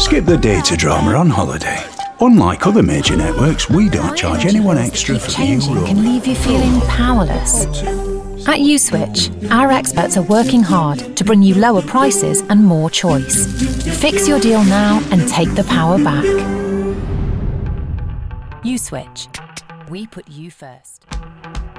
Skip the data drama on holiday. Unlike other major networks, we don't charge anyone extra for the Changing euro. can leave you feeling powerless. At USwitch, our experts are working hard to bring you lower prices and more choice. Fix your deal now and take the power back. USwitch. We put you first.